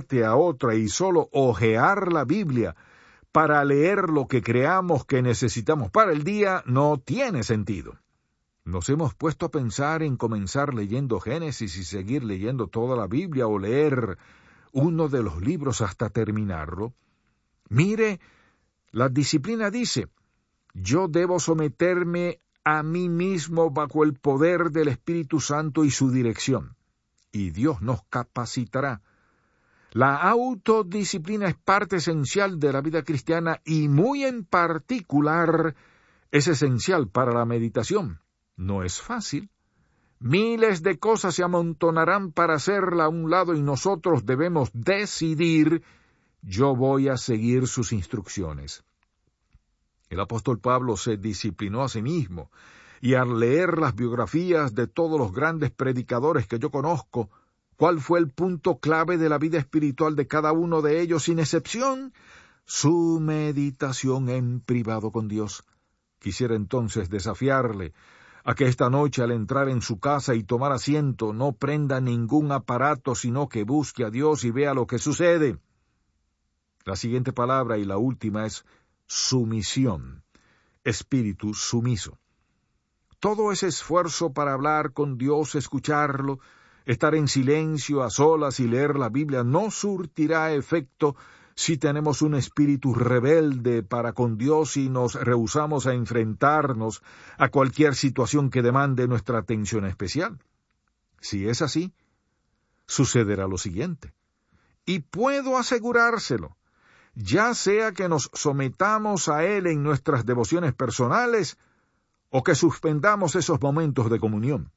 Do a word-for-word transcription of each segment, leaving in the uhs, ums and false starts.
parte a otra y solo hojear la Biblia para leer lo que creamos que necesitamos para el día no tiene sentido. ¿Nos hemos puesto a pensar en comenzar leyendo Génesis y seguir leyendo toda la Biblia o leer uno de los libros hasta terminarlo? Mire, la disciplina dice, yo debo someterme a mí mismo bajo el poder del Espíritu Santo y su dirección, y Dios nos capacitará. La autodisciplina es parte esencial de la vida cristiana y muy en particular es esencial para la meditación. No es fácil. Miles de cosas se amontonarán para hacerla a un lado y nosotros debemos decidir, yo voy a seguir sus instrucciones. El apóstol Pablo se disciplinó a sí mismo, y al leer las biografías de todos los grandes predicadores que yo conozco, ¿cuál fue el punto clave de la vida espiritual de cada uno de ellos sin excepción? Su meditación en privado con Dios. Quisiera entonces desafiarle a que esta noche al entrar en su casa y tomar asiento no prenda ningún aparato, sino que busque a Dios y vea lo que sucede. La siguiente palabra y la última es sumisión, espíritu sumiso. Todo ese esfuerzo para hablar con Dios, escucharlo, estar en silencio, a solas y leer la Biblia no surtirá efecto si tenemos un espíritu rebelde para con Dios y nos rehusamos a enfrentarnos a cualquier situación que demande nuestra atención especial. Si es así, sucederá lo siguiente. Y puedo asegurárselo, ya sea que nos sometamos a Él en nuestras devociones personales o que suspendamos esos momentos de comunión.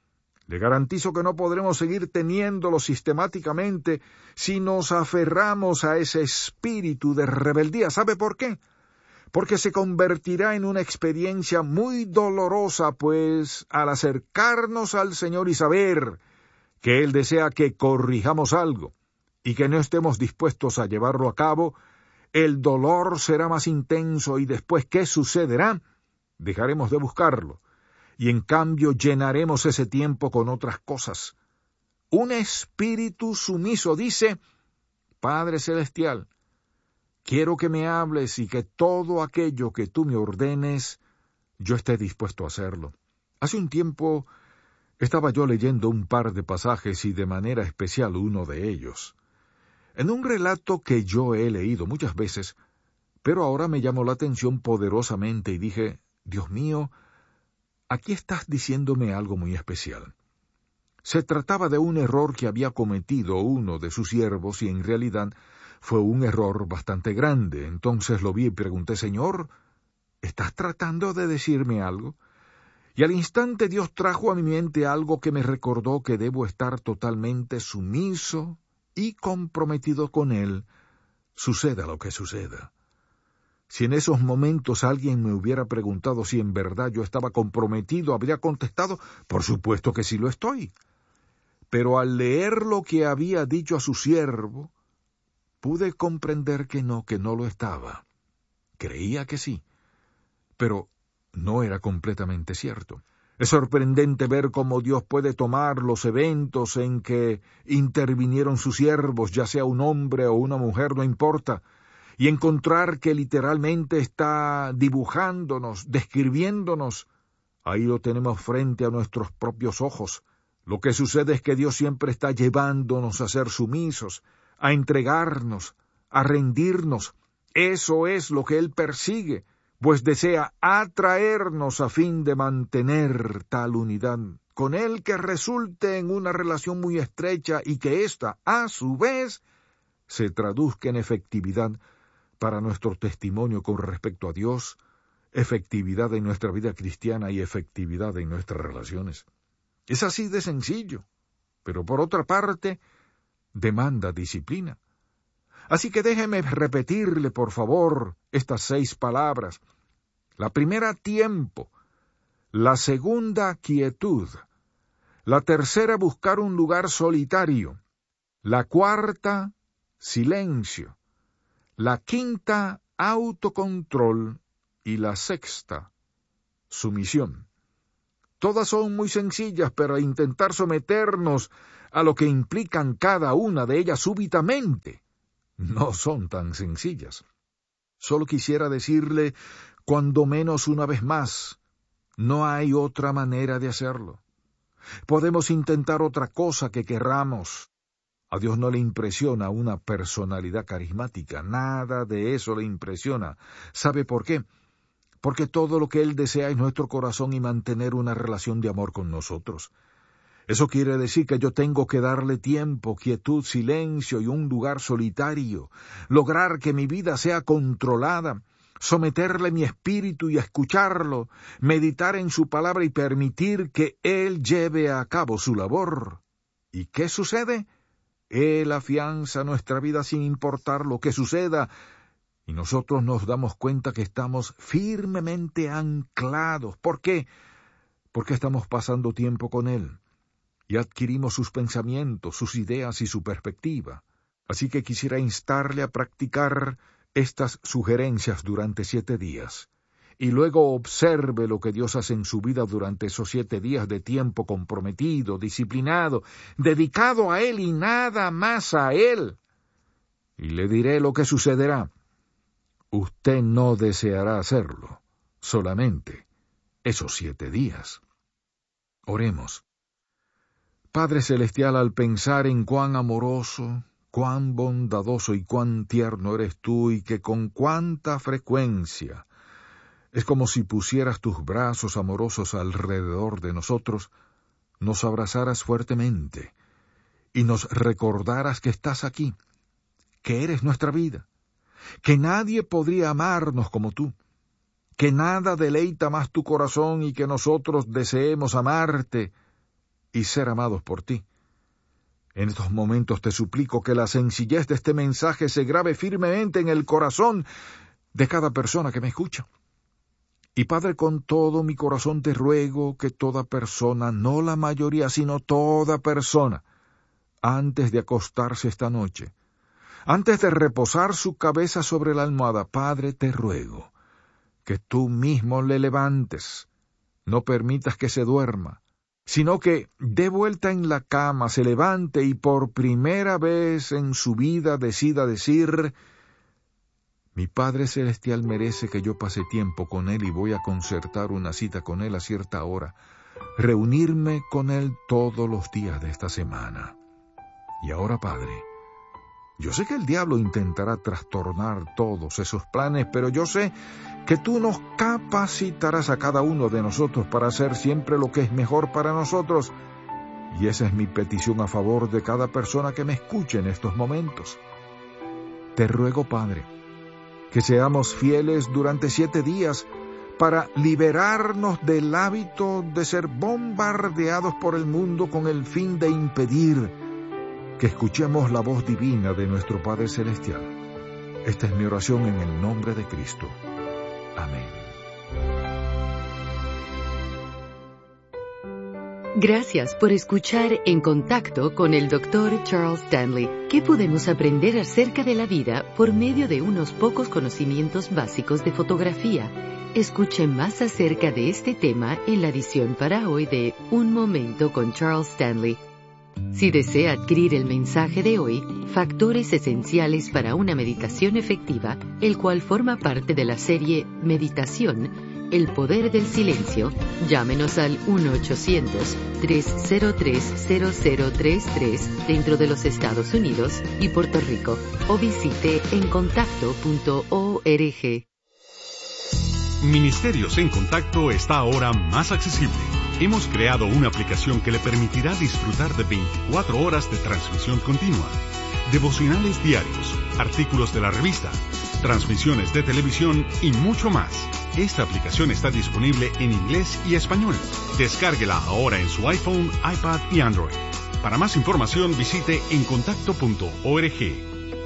Le garantizo que no podremos seguir teniéndolo sistemáticamente si nos aferramos a ese espíritu de rebeldía. ¿Sabe por qué? Porque se convertirá en una experiencia muy dolorosa, pues al acercarnos al Señor y saber que Él desea que corrijamos algo y que no estemos dispuestos a llevarlo a cabo, el dolor será más intenso y después, ¿qué sucederá? Dejaremos de buscarlo. Y en cambio llenaremos ese tiempo con otras cosas. Un espíritu sumiso dice, Padre Celestial, quiero que me hables y que todo aquello que tú me ordenes, yo esté dispuesto a hacerlo. Hace un tiempo estaba yo leyendo un par de pasajes y de manera especial uno de ellos. En un relato que yo he leído muchas veces, pero ahora me llamó la atención poderosamente y dije, Dios mío, aquí estás diciéndome algo muy especial. Se trataba de un error que había cometido uno de sus siervos y en realidad fue un error bastante grande. Entonces lo vi y pregunté, Señor, ¿estás tratando de decirme algo? Y al instante Dios trajo a mi mente algo que me recordó que debo estar totalmente sumiso y comprometido con Él, suceda lo que suceda. Si en esos momentos alguien me hubiera preguntado si en verdad yo estaba comprometido, habría contestado, por supuesto que sí lo estoy. Pero al leer lo que había dicho a su siervo, pude comprender que no, que no lo estaba. Creía que sí, pero no era completamente cierto. Es sorprendente ver cómo Dios puede tomar los eventos en que intervinieron sus siervos, ya sea un hombre o una mujer, no importa, y encontrar que literalmente está dibujándonos, describiéndonos. Ahí lo tenemos frente a nuestros propios ojos. Lo que sucede es que Dios siempre está llevándonos a ser sumisos, a entregarnos, a rendirnos. Eso es lo que Él persigue, pues desea atraernos a fin de mantener tal unidad con Él que resulte en una relación muy estrecha y que ésta, a su vez, se traduzca en efectividad para nuestro testimonio con respecto a Dios, efectividad en nuestra vida cristiana y efectividad en nuestras relaciones. Es así de sencillo, pero por otra parte, demanda disciplina. Así que déjeme repetirle, por favor, estas seis palabras. La primera, tiempo. La segunda, quietud. La tercera, buscar un lugar solitario. La cuarta, silencio. La quinta, autocontrol, y la sexta, sumisión. Todas son muy sencillas, pero intentar someternos a lo que implican cada una de ellas súbitamente no son tan sencillas. Solo quisiera decirle, cuando menos una vez más, no hay otra manera de hacerlo. Podemos intentar otra cosa que querramos. A Dios no le impresiona una personalidad carismática, nada de eso le impresiona. ¿Sabe por qué? Porque todo lo que Él desea es nuestro corazón y mantener una relación de amor con nosotros. Eso quiere decir que yo tengo que darle tiempo, quietud, silencio y un lugar solitario, lograr que mi vida sea controlada, someterle mi espíritu y escucharlo, meditar en su palabra y permitir que Él lleve a cabo su labor. ¿Y qué sucede? Él afianza nuestra vida sin importar lo que suceda, y nosotros nos damos cuenta que estamos firmemente anclados. ¿Por qué? Porque estamos pasando tiempo con Él y adquirimos sus pensamientos, sus ideas y su perspectiva. Así que quisiera instarle a practicar estas sugerencias durante siete días, y luego observe lo que Dios hace en su vida durante esos siete días de tiempo comprometido, disciplinado, dedicado a Él y nada más a Él. Y le diré lo que sucederá. Usted no deseará hacerlo, solamente esos siete días. Oremos. Padre Celestial, al pensar en cuán amoroso, cuán bondadoso y cuán tierno eres tú, y que con cuánta frecuencia es como si pusieras tus brazos amorosos alrededor de nosotros, nos abrazaras fuertemente y nos recordaras que estás aquí, que eres nuestra vida, que nadie podría amarnos como tú, que nada deleita más tu corazón y que nosotros deseemos amarte y ser amados por ti. En estos momentos te suplico que la sencillez de este mensaje se grabe firmemente en el corazón de cada persona que me escucha. Y Padre, con todo mi corazón te ruego que toda persona, no la mayoría, sino toda persona, antes de acostarse esta noche, antes de reposar su cabeza sobre la almohada, Padre, te ruego que tú mismo le levantes, no permitas que se duerma, sino que dé vuelta en la cama, se levante y por primera vez en su vida decida decir: mi Padre Celestial merece que yo pase tiempo con Él y voy a concertar una cita con Él a cierta hora, reunirme con Él todos los días de esta semana. Y ahora, Padre, yo sé que el diablo intentará trastornar todos esos planes, pero yo sé que tú nos capacitarás a cada uno de nosotros para hacer siempre lo que es mejor para nosotros. Y esa es mi petición a favor de cada persona que me escuche en estos momentos. Te ruego, Padre, que seamos fieles durante siete días para liberarnos del hábito de ser bombardeados por el mundo con el fin de impedir que escuchemos la voz divina de nuestro Padre Celestial. Esta es mi oración en el nombre de Cristo. Amén. Gracias por escuchar En Contacto con el doctor Charles Stanley. ¿Qué podemos aprender acerca de la vida por medio de unos pocos conocimientos básicos de fotografía? Escuche más acerca de este tema en la edición para hoy de Un Momento con Charles Stanley. Si desea adquirir el mensaje de hoy, Factores Esenciales para una Meditación Efectiva, el cual forma parte de la serie Meditación, El Poder del Silencio, llámenos al uno ochocientos, tres cero tres, cero cero tres tres dentro de los Estados Unidos y Puerto Rico, o visite en contacto punto org. Ministerios en Contacto está ahora más accesible. Hemos creado una aplicación que le permitirá disfrutar de veinticuatro horas de transmisión continua, devocionales diarios, artículos de la revista, transmisiones de televisión y mucho más. Esta aplicación está disponible en inglés y español. Descárguela ahora en su iPhone, iPad y Android. Para más información visite en contacto punto org.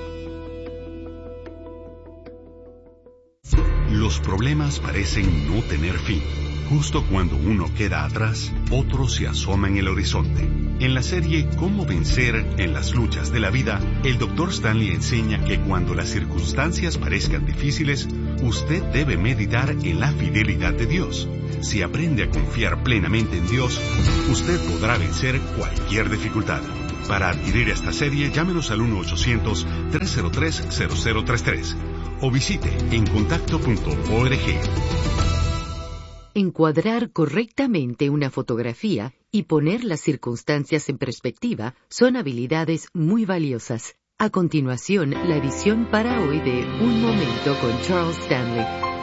Los problemas parecen no tener fin. Justo cuando uno queda atrás, otro se asoma en el horizonte. En la serie Cómo vencer en las luchas de la vida, el doctor Stanley enseña que cuando las circunstancias parezcan difíciles, usted debe meditar en la fidelidad de Dios. Si aprende a confiar plenamente en Dios, usted podrá vencer cualquier dificultad. Para adquirir esta serie, llámenos al uno ochocientos, tres cero tres, cero cero tres tres o visite en contacto punto org. Encuadrar correctamente una fotografía y poner las circunstancias en perspectiva son habilidades muy valiosas. A continuación, la edición para hoy de Un Momento con Charles Stanley.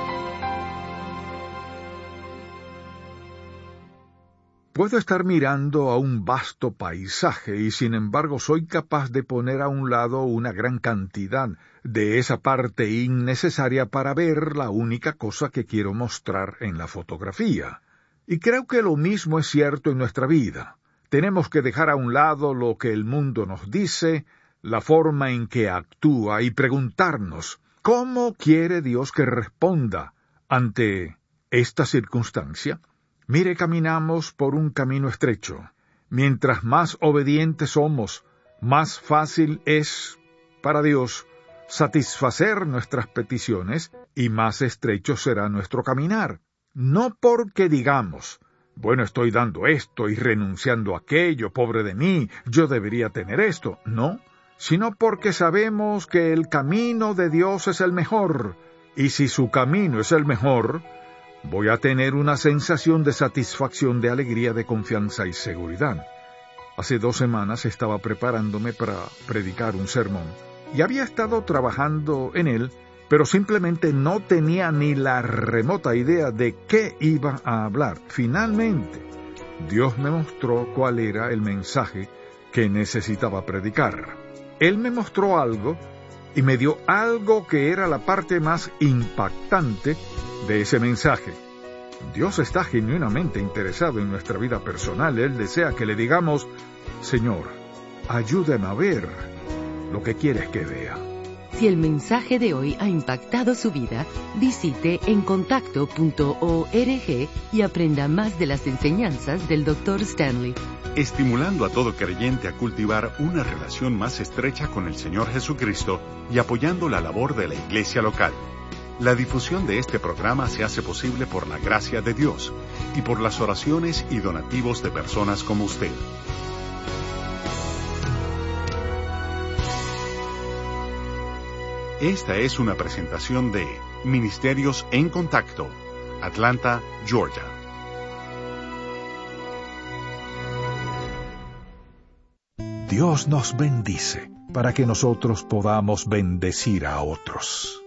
Puedo estar mirando a un vasto paisaje y sin embargo soy capaz de poner a un lado una gran cantidad de esa parte innecesaria para ver la única cosa que quiero mostrar en la fotografía. Y creo que lo mismo es cierto en nuestra vida. Tenemos que dejar a un lado lo que el mundo nos dice, la forma en que actúa y preguntarnos, ¿cómo quiere Dios que responda ante esta circunstancia? Mire, caminamos por un camino estrecho. Mientras más obedientes somos, más fácil es para Dios satisfacer nuestras peticiones y más estrecho será nuestro caminar. No porque digamos, bueno, estoy dando esto y renunciando a aquello, pobre de mí, yo debería tener esto. No, sino porque sabemos que el camino de Dios es el mejor, y si su camino es el mejor, voy a tener una sensación de satisfacción, de alegría, de confianza y seguridad. Hace dos semanas estaba preparándome para predicar un sermón, y había estado trabajando en él, pero simplemente no tenía ni la remota idea de qué iba a hablar. Finalmente, Dios me mostró cuál era el mensaje que necesitaba predicar. Él me mostró algo y me dio algo que era la parte más impactante de ese mensaje. Dios está genuinamente interesado en nuestra vida personal. Él desea que le digamos, Señor, ayúdame a ver lo que quieres que vea. Si el mensaje de hoy ha impactado su vida, visite en contacto punto org y aprenda más de las enseñanzas del doctor Stanley. Estimulando a todo creyente a cultivar una relación más estrecha con el Señor Jesucristo y apoyando la labor de la iglesia local. La difusión de este programa se hace posible por la gracia de Dios y por las oraciones y donativos de personas como usted. Esta es una presentación de Ministerios en Contacto, Atlanta, Georgia. Dios nos bendice para que nosotros podamos bendecir a otros.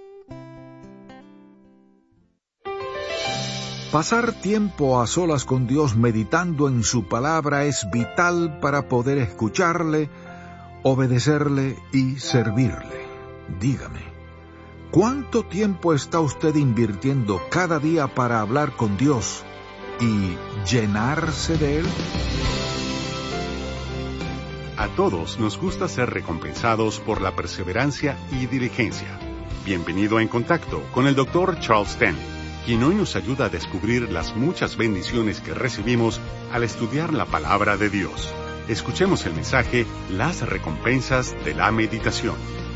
Pasar tiempo a solas con Dios meditando en su palabra es vital para poder escucharle, obedecerle y servirle. Dígame, ¿cuánto tiempo está usted invirtiendo cada día para hablar con Dios y llenarse de Él? A todos nos gusta ser recompensados por la perseverancia y diligencia. Bienvenido a En Contacto con el doctor Charles Stanley, quien hoy nos ayuda a descubrir las muchas bendiciones que recibimos al estudiar la palabra de Dios. Escuchemos el mensaje, Las recompensas de la meditación.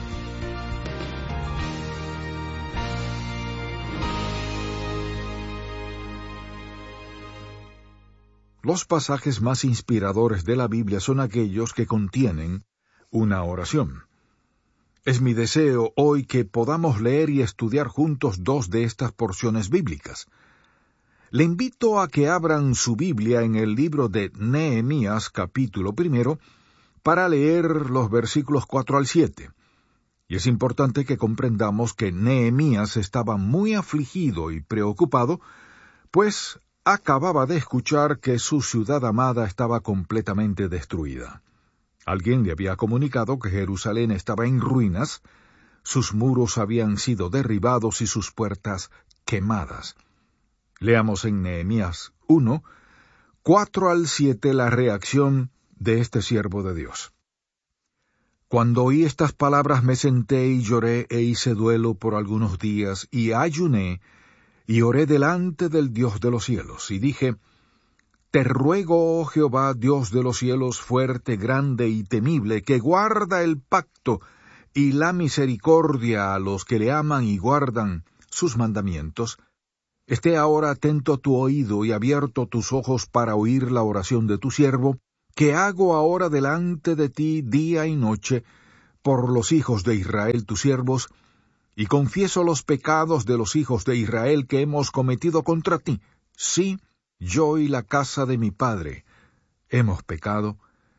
Los pasajes más inspiradores de la Biblia son aquellos que contienen una oración. Es mi deseo hoy que podamos leer y estudiar juntos dos de estas porciones bíblicas. Le invito a que abran su Biblia en el libro de Nehemías, capítulo primero, para leer los versículos cuatro al siete. Y es importante que comprendamos que Nehemías estaba muy afligido y preocupado, pues acababa de escuchar que su ciudad amada estaba completamente destruida. Alguien le había comunicado que Jerusalén estaba en ruinas, sus muros habían sido derribados y sus puertas quemadas. Leamos en Nehemías uno, cuatro al siete la reacción de este siervo de Dios. Cuando oí estas palabras me senté y lloré e hice duelo por algunos días y ayuné y oré delante del Dios de los cielos y dije, Te ruego, oh Jehová, Dios de los cielos, fuerte, grande y temible, que guarda el pacto y la misericordia a los que le aman y guardan sus mandamientos, esté ahora atento tu oído y abierto tus ojos para oír la oración de tu siervo, que hago ahora delante de ti día y noche, por los hijos de Israel tus siervos, y confieso los pecados de los hijos de Israel que hemos cometido contra ti. Sí, yo y la casa de mi padre hemos pecado.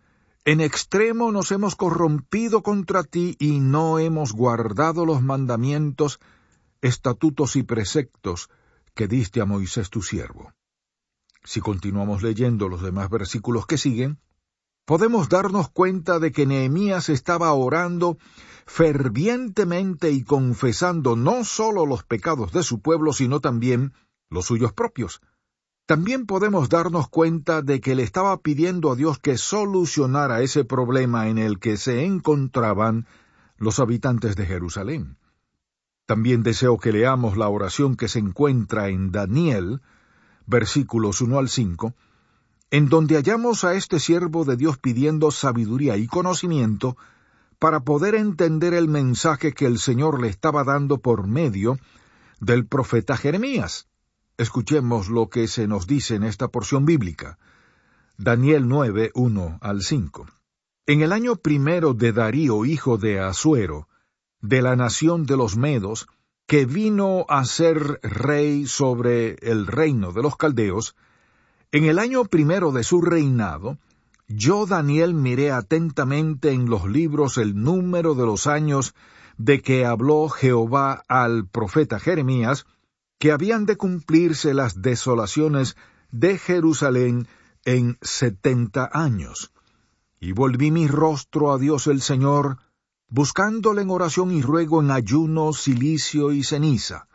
En extremo nos hemos corrompido contra ti y no hemos guardado los mandamientos, estatutos y preceptos que diste a Moisés tu siervo. Si continuamos leyendo los demás versículos que siguen, podemos darnos cuenta de que Nehemías estaba orando fervientemente y confesando no solo los pecados de su pueblo, sino también los suyos propios. También podemos darnos cuenta de que le estaba pidiendo a Dios que solucionara ese problema en el que se encontraban los habitantes de Jerusalén. También deseo que leamos la oración que se encuentra en Daniel, versículos uno al cinco, en donde hallamos a este siervo de Dios pidiendo sabiduría y conocimiento para poder entender el mensaje que el Señor le estaba dando por medio del profeta Jeremías. Escuchemos lo que se nos dice en esta porción bíblica. Daniel nueve, uno al cinco. En el año primero de Darío, hijo de Asuero, de la nación de los Medos, que vino a ser rey sobre el reino de los caldeos, en el año primero de su reinado, yo, Daniel, miré atentamente en los libros el número de los años de que habló Jehová al profeta Jeremías, que habían de cumplirse las desolaciones de Jerusalén en setenta años. Y volví mi rostro a Dios el Señor, buscándole en oración y ruego en ayuno, cilicio y ceniza.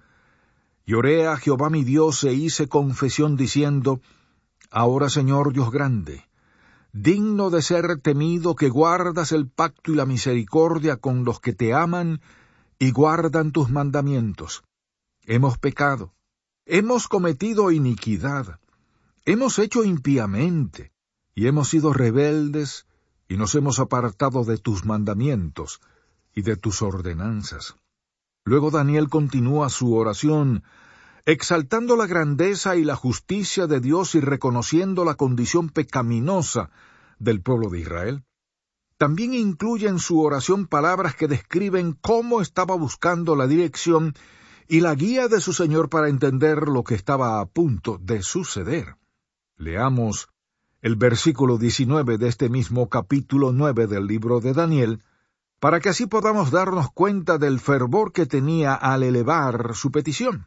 Y oré a Jehová mi Dios e hice confesión diciendo, Ahora, Señor Dios grande, digno de ser temido, que guardas el pacto y la misericordia con los que te aman y guardan tus mandamientos. Hemos pecado, hemos cometido iniquidad, hemos hecho impíamente, y hemos sido rebeldes, y nos hemos apartado de tus mandamientos y de tus ordenanzas. Luego Daniel continúa su oración, exaltando la grandeza y la justicia de Dios y reconociendo la condición pecaminosa del pueblo de Israel. También incluye en su oración palabras que describen cómo estaba buscando la dirección y la guía de su Señor para entender lo que estaba a punto de suceder. Leamos el versículo diecinueve de este mismo capítulo nueve del libro de Daniel, para que así podamos darnos cuenta del fervor que tenía al elevar su petición.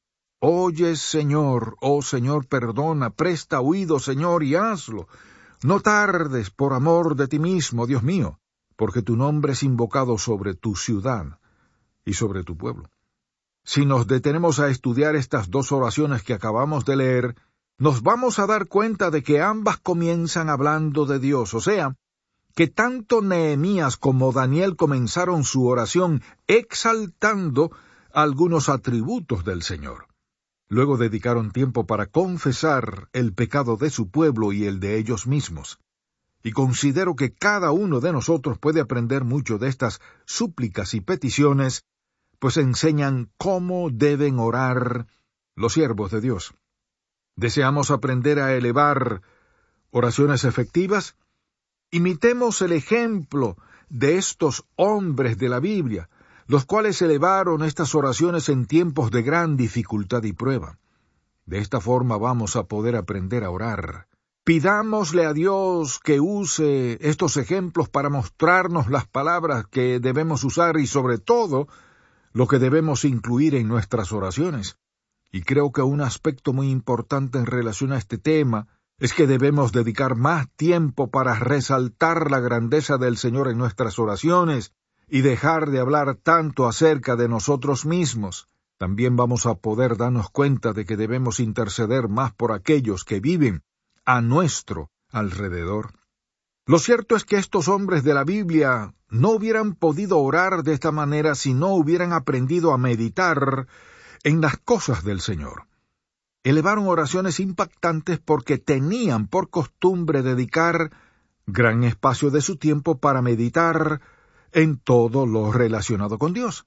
Oye, Señor, oh Señor, perdona, presta oído, Señor, y hazlo. No tardes por amor de ti mismo, Dios mío, porque tu nombre es invocado sobre tu ciudad y sobre tu pueblo. Si nos detenemos a estudiar estas dos oraciones que acabamos de leer, nos vamos a dar cuenta de que ambas comienzan hablando de Dios, o sea, que tanto Nehemías como Daniel comenzaron su oración exaltando algunos atributos del Señor. Luego dedicaron tiempo para confesar el pecado de su pueblo y el de ellos mismos. Y considero que cada uno de nosotros puede aprender mucho de estas súplicas y peticiones, pues enseñan cómo deben orar los siervos de Dios. ¿Deseamos aprender a elevar oraciones efectivas? Imitemos el ejemplo de estos hombres de la Biblia, los cuales elevaron estas oraciones en tiempos de gran dificultad y prueba. De esta forma vamos a poder aprender a orar. Pidámosle a Dios que use estos ejemplos para mostrarnos las palabras que debemos usar y, sobre todo, lo que debemos incluir en nuestras oraciones. Y creo que un aspecto muy importante en relación a este tema es que debemos dedicar más tiempo para resaltar la grandeza del Señor en nuestras oraciones y dejar de hablar tanto acerca de nosotros mismos. También vamos a poder darnos cuenta de que debemos interceder más por aquellos que viven a nuestro alrededor. Lo cierto es que estos hombres de la Biblia no hubieran podido orar de esta manera si no hubieran aprendido a meditar en las cosas del Señor. Elevaron oraciones impactantes porque tenían por costumbre dedicar gran espacio de su tiempo para meditar en todo lo relacionado con Dios.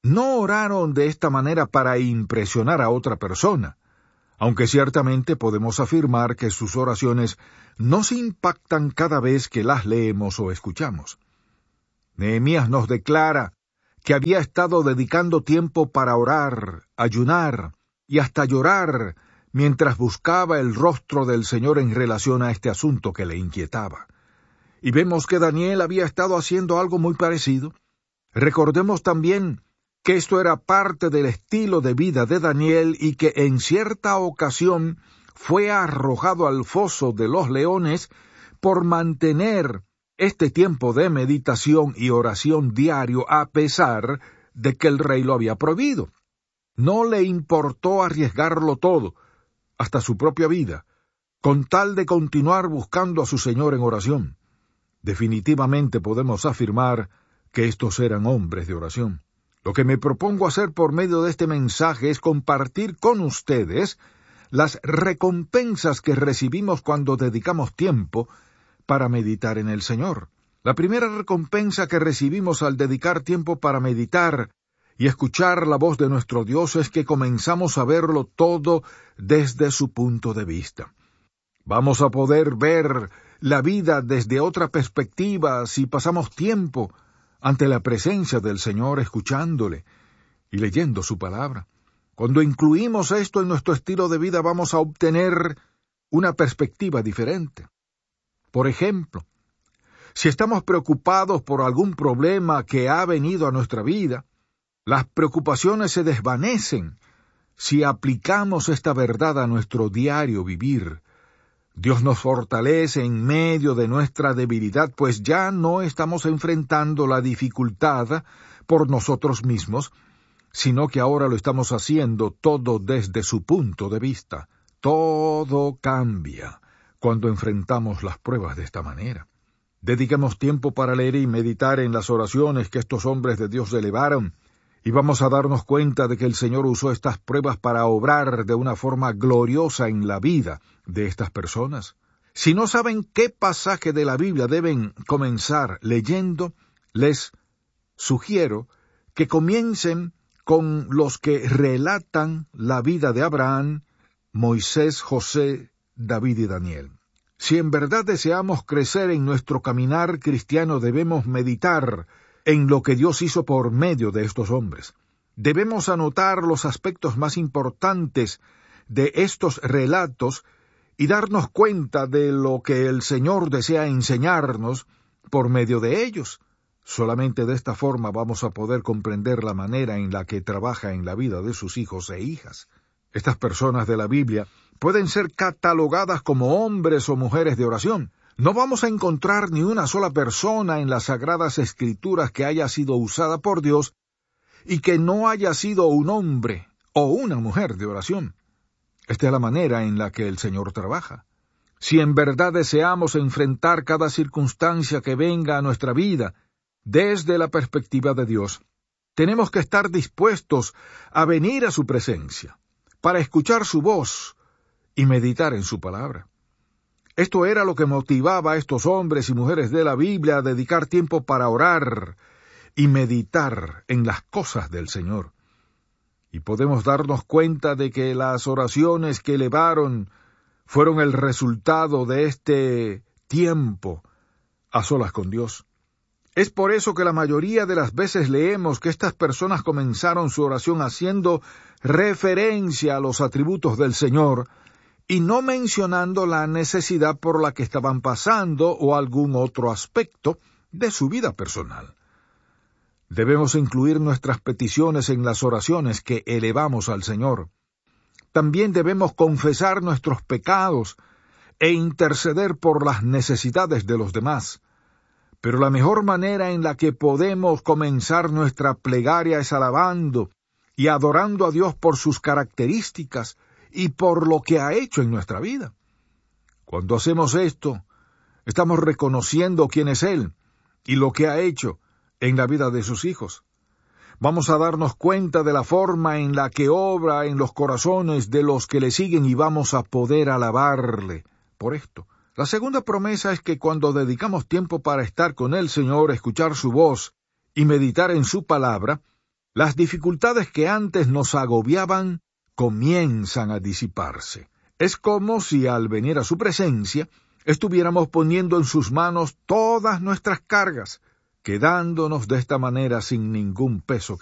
No oraron de esta manera para impresionar a otra persona, aunque ciertamente podemos afirmar que sus oraciones nos impactan cada vez que las leemos o escuchamos. Nehemías nos declara que había estado dedicando tiempo para orar, ayunar y hasta llorar mientras buscaba el rostro del Señor en relación a este asunto que le inquietaba. Y vemos que Daniel había estado haciendo algo muy parecido. Recordemos también que esto era parte del estilo de vida de Daniel y que en cierta ocasión fue arrojado al foso de los leones por mantener este tiempo de meditación y oración diario a pesar de que el rey lo había prohibido. No le importó arriesgarlo todo, hasta su propia vida, con tal de continuar buscando a su Señor en oración. Definitivamente podemos afirmar que estos eran hombres de oración. Lo que me propongo hacer por medio de este mensaje es compartir con ustedes las recompensas que recibimos cuando dedicamos tiempo para meditar en el Señor. La primera recompensa que recibimos al dedicar tiempo para meditar y escuchar la voz de nuestro Dios es que comenzamos a verlo todo desde su punto de vista. Vamos a poder ver la vida desde otra perspectiva si pasamos tiempo ante la presencia del Señor, escuchándole y leyendo su palabra. Cuando incluimos esto en nuestro estilo de vida, vamos a obtener una perspectiva diferente. Por ejemplo, si estamos preocupados por algún problema que ha venido a nuestra vida, las preocupaciones se desvanecen si aplicamos esta verdad a nuestro diario vivir. Dios nos fortalece en medio de nuestra debilidad, pues ya no estamos enfrentando la dificultad por nosotros mismos, sino que ahora lo estamos haciendo todo desde su punto de vista. Todo cambia cuando enfrentamos las pruebas de esta manera. Dediquemos tiempo para leer y meditar en las oraciones que estos hombres de Dios elevaron, y vamos a darnos cuenta de que el Señor usó estas pruebas para obrar de una forma gloriosa en la vida de estas personas. Si no saben qué pasaje de la Biblia deben comenzar leyendo, les sugiero que comiencen con los que relatan la vida de Abraham, Moisés, José, David y Daniel. Si en verdad deseamos crecer en nuestro caminar cristiano, debemos meditar en lo que Dios hizo por medio de estos hombres. Debemos anotar los aspectos más importantes de estos relatos y darnos cuenta de lo que el Señor desea enseñarnos por medio de ellos. Solamente de esta forma vamos a poder comprender la manera en la que trabaja en la vida de sus hijos e hijas. Estas personas de la Biblia pueden ser catalogadas como hombres o mujeres de oración. No vamos a encontrar ni una sola persona en las Sagradas Escrituras que haya sido usada por Dios y que no haya sido un hombre o una mujer de oración. Esta es la manera en la que el Señor trabaja. Si en verdad deseamos enfrentar cada circunstancia que venga a nuestra vida desde la perspectiva de Dios, tenemos que estar dispuestos a venir a su presencia para escuchar su voz y meditar en su palabra. Esto era lo que motivaba a estos hombres y mujeres de la Biblia a dedicar tiempo para orar y meditar en las cosas del Señor. Y podemos darnos cuenta de que las oraciones que elevaron fueron el resultado de este tiempo a solas con Dios. Es por eso que la mayoría de las veces leemos que estas personas comenzaron su oración haciendo referencia a los atributos del Señor y no mencionando la necesidad por la que estaban pasando o algún otro aspecto de su vida personal. Debemos incluir nuestras peticiones en las oraciones que elevamos al Señor. También debemos confesar nuestros pecados e interceder por las necesidades de los demás. Pero la mejor manera en la que podemos comenzar nuestra plegaria es alabando y adorando a Dios por sus características y por lo que ha hecho en nuestra vida. Cuando hacemos esto, estamos reconociendo quién es Él y lo que ha hecho en la vida de sus hijos. Vamos a darnos cuenta de la forma en la que obra en los corazones de los que le siguen y vamos a poder alabarle por esto. La segunda promesa es que cuando dedicamos tiempo para estar con el Señor, escuchar su voz y meditar en su palabra, Las dificultades que antes nos agobiaban comienzan a disiparse. Es como si al venir a su presencia estuviéramos poniendo en sus manos todas nuestras cargas, quedándonos de esta manera sin ningún peso